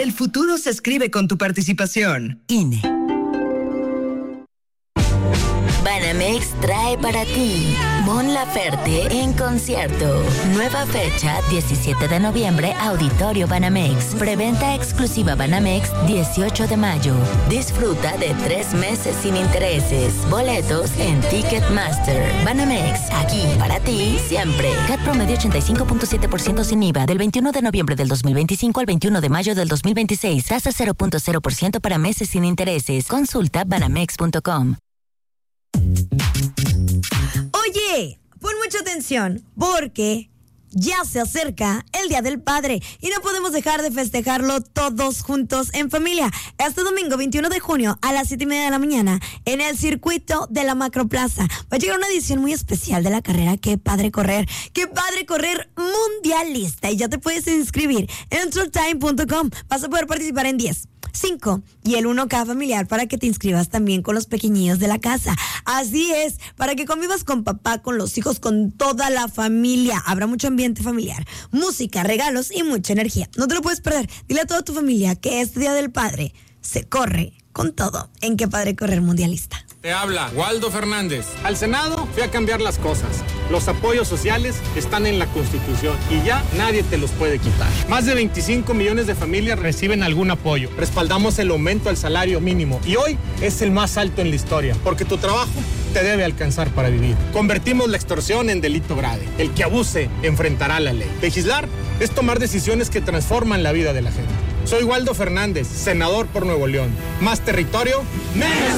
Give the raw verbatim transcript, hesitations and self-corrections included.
El futuro se escribe con tu participación. I N E. Banamex trae para ti Mon Laferte en concierto. Nueva fecha, diecisiete de noviembre, Auditorio Banamex. Preventa exclusiva Banamex, dieciocho de mayo. Disfruta de tres meses sin intereses. Boletos en Ticketmaster. Banamex, aquí para ti siempre. C A T promedio ochenta y cinco punto siete por ciento sin I V A del veintiuno de noviembre del dos mil veinticinco al veintiuno de mayo del dos mil veintiséis. Tasa cero punto cero por ciento para meses sin intereses. Consulta banamex punto com. Oye, pon mucha atención porque ya se acerca el Día del Padre y no podemos dejar de festejarlo todos juntos en familia. Este domingo veintiuno de junio a las siete y media de la mañana en el circuito de la Macroplaza va a llegar una edición muy especial de la carrera Qué Padre Correr. Qué Padre Correr mundialista y ya te puedes inscribir en trolltime punto com. Vas a poder participar en diez, cinco y el uno K familiar para que te inscribas también con los pequeñillos de la casa. Así es, para que convivas con papá, con los hijos, con toda la familia. Habrá mucho ambiente familiar, música, regalos y mucha energía. No te lo puedes perder. Dile a toda tu familia que este Día del Padre se corre con todo en Qué Padre Correr mundialista. Te habla Waldo Fernández. Al Senado fui a cambiar las cosas. Los apoyos sociales están en la Constitución y ya nadie te los puede quitar. Más de veinticinco millones de familias reciben algún apoyo. Respaldamos el aumento al salario mínimo y hoy es el más alto en la historia, porque tu trabajo te debe alcanzar para vivir. Convertimos la extorsión en delito grave. El que abuse enfrentará la ley. Legislar es tomar decisiones que transforman la vida de la gente. Soy Waldo Fernández, senador por Nuevo León. Más territorio, menos